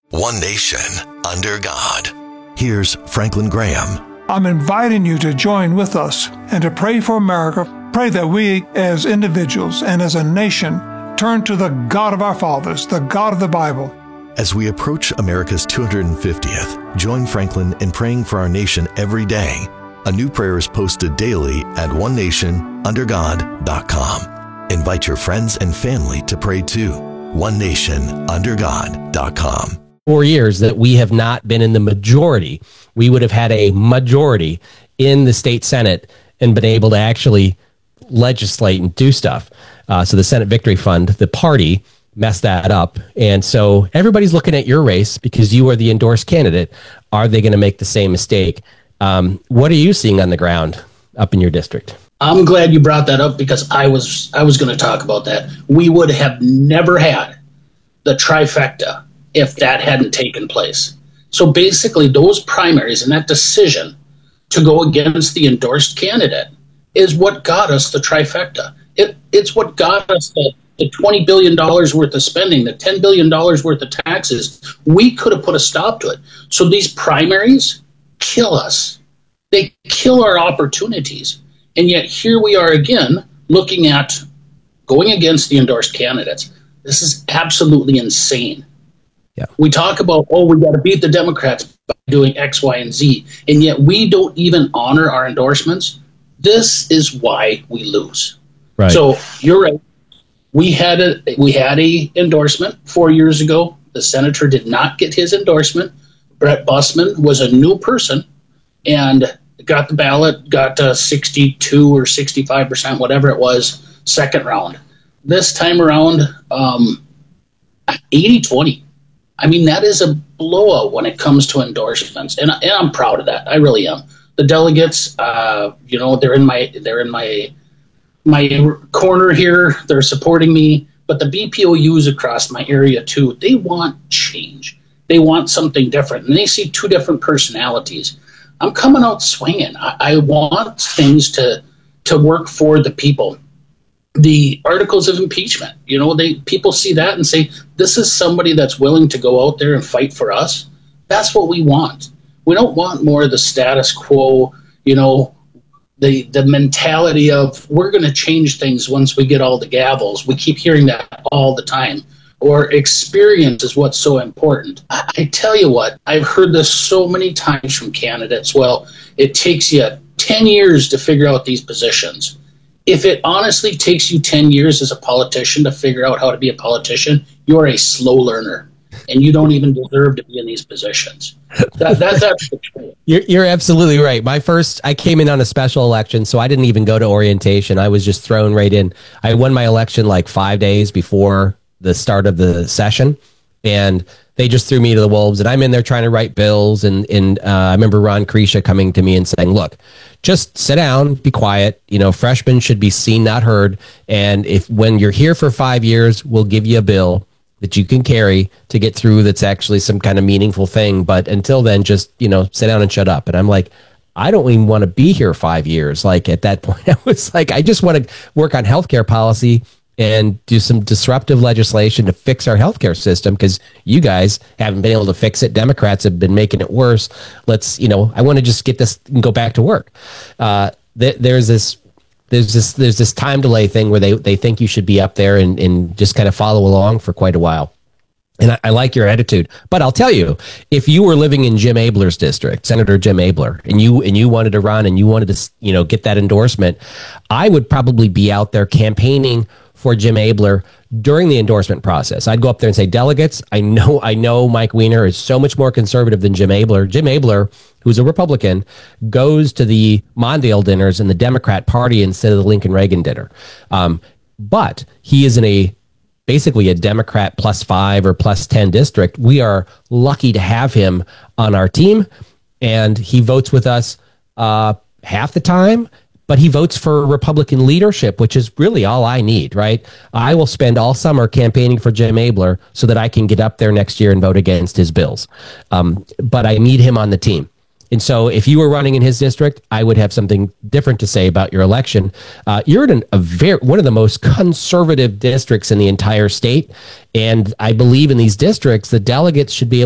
One nation, under God. Here's Franklin Graham. I'm inviting you to join with us and to pray for America. Pray that we, as individuals and as a nation, turn to the God of our fathers, the God of the Bible. As we approach America's 250th, join Franklin in praying for our nation every day. A new prayer is posted daily at onenationundergod.com. Invite your friends and family to pray too. onenationundergod.com. 4 years that we have not been in the majority, we would have had a majority in the state Senate and been able to actually legislate and do stuff. So the Senate Victory Fund, the party, messed that up. And so everybody's looking at your race because you are the endorsed candidate. Are they going to make the same mistake? What are you seeing on the ground up in your district? I'm glad you brought that up because I was going to talk about that. We would have never had the trifecta if that hadn't taken place. So basically those primaries and that decision to go against the endorsed candidate is what got us the trifecta. It's what got us the $20 billion worth of spending, the $10 billion worth of taxes. We could have put a stop to it. So these primaries kill us. They kill our opportunities. And yet here we are again looking at going against the endorsed candidates. This is absolutely insane. Yeah. We talk about, we got to beat the Democrats by doing X, Y, and Z, and yet we don't even honor our endorsements. This is why we lose. Right. So you're right. We had a endorsement 4 years ago. The senator did not get his endorsement. Brett Bussmann was a new person and got the ballot, got 62 or 65%, whatever it was, second round. This time around, 80-20. I mean, that is a blowout when it comes to endorsements, and I'm proud of that. I really am. The delegates, they're in my corner here. They're supporting me, but the BPOUs across my area too. They want change. They want something different, and they see two different personalities. I'm coming out swinging. I want things to work for the people. The articles of impeachment, people see that and say, this is somebody that's willing to go out there and fight for us. That's what we want. We don't want more of the status quo, the mentality of we're going to change things once we get all the gavels. We keep hearing that all the time. Or experience is what's so important. I tell you what, I've heard this so many times from candidates. Well, it takes you 10 years to figure out these positions. If it honestly takes you 10 years as a politician to figure out how to be a politician, you're a slow learner, and you don't even deserve to be in these positions. That's the truth. You're absolutely right. I came in on a special election, so I didn't even go to orientation. I was just thrown right in. I won my election like 5 days before the start of the session, and they just threw me to the wolves, and I'm in there trying to write bills. And I remember Ron Krisha coming to me and saying, look, just sit down, be quiet. Freshmen should be seen, not heard. And when you're here for 5 years, we'll give you a bill that you can carry to get through that's actually some kind of meaningful thing. But until then, just, sit down and shut up. And I'm like, I don't even want to be here 5 years. Like at that point, I was like, I just want to work on healthcare policy and do some disruptive legislation to fix our healthcare system because you guys haven't been able to fix it. Democrats have been making it worse. I want to just get this and go back to work. There's this time delay thing where they think you should be up there and just kind of follow along for quite a while. And I like your attitude, but I'll tell you, if you were living in Jim Abler's district, Senator Jim Abler, and you wanted to run and you wanted to, get that endorsement, I would probably be out there campaigning for Jim Abler during the endorsement process. I'd go up there and say, delegates, I know Mike Weiner is so much more conservative than Jim Abler. Jim Abler, who's a Republican, goes to the Mondale dinners in the Democrat Party instead of the Lincoln Reagan dinner. But he is in basically a Democrat +5 or +10 district. We are lucky to have him on our team, and he votes with us half the time. But he votes for Republican leadership, which is really all I need, right? I will spend all summer campaigning for Jim Abler so that I can get up there next year and vote against his bills. But I need him on the team. And so if you were running in his district, I would have something different to say about your election. You're in one of the most conservative districts in the entire state. And I believe in these districts, the delegates should be able